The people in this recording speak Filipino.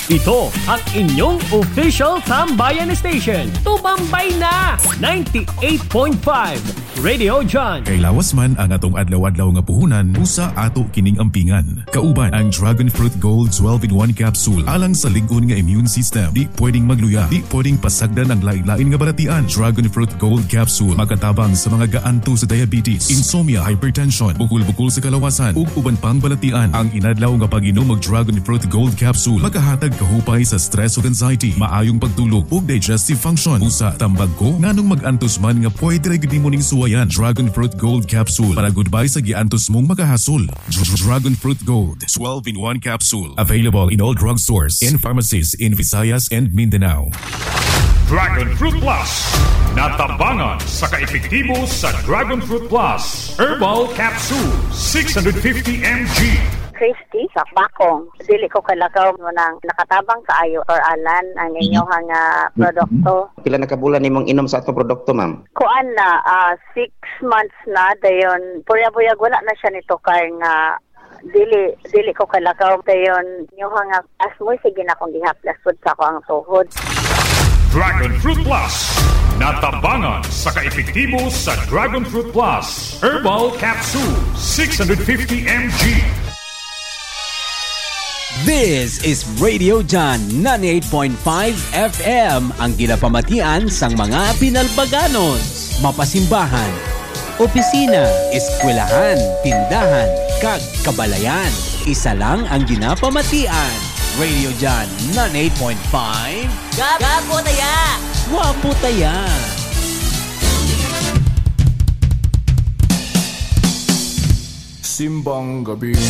Ito ang inyong official Tambayan Station. Tumambay na! 98.5 Radio John. Kay lawas man ang atong adlaw-adlaw nga puhunan, usa ato kining ampingan. Kauban ang Dragon Fruit Gold 12-in-1 capsule alang sa lig-on nga immune system. Di pwedeng magluya, di pwedeng pasagdan ang lain-lain nga balatian. Dragon Fruit Gold capsule magatabang sa mga gaanto sa diabetes, insomnia, hypertension, bukol-bukol sa kalawasan ug uban pang balatian. Ang inadlaw nga pag-inom og Dragon Fruit Gold capsule makahatag kahupay sa stress ug anxiety, maayong pagtulog ug digestive function. Usa tambag ko nganong mag-antos man nga pwede ra gyud nimo ning suwayan. Dragon Fruit Gold capsule para goodbye sa giantos mong makahasol. Dragon Fruit Gold 12-in-1 capsule available in all drugstores and pharmacies in Visayas and Mindanao. Dragon Fruit Plus, natabangan sa kaepektibo sa Dragon Fruit Plus Herbal Capsule 650 mg. Christy sa Bakong. Dili ko kalakaw mo nang nakatabang kaayo or alan ang inyong produkto. Pila na kabulan nimong inom sa atong produkto, ma'am? Kuan na 6 months na dayon. Puyag-puyag wala na siya nito kay nga dili ko kalakaw dayon yung nga asmoy sige na kong gihaplas pud sa akong tuhod. Dragon Fruit Plus, natabangan sa kaepektibo sa Dragon Fruit Plus Herbal Capsule 650 mg. This is Radio John 98.5 FM, ang ginapamatian sang mga pinalbaganos, mapasimbahan, opisina, eskwelahan, tindahan, kag kabalayan. Isa lang ang ginapamatian. Radio John 98.5. Gapo taya! Wapo taya! Simbang gabi.